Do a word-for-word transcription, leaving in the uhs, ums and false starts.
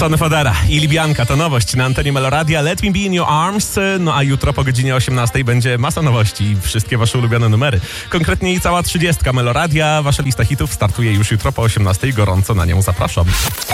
Sonny Fodera i Libianka to nowość na antenie Meloradia. Let Me Be In Your Arms. No a jutro po godzinie osiemnastej będzie masa nowości i wszystkie wasze ulubione numery. Konkretnie i cała trzydziestka Meloradia. Wasza lista hitów startuje już jutro po osiemnastej. Gorąco na nią zapraszam.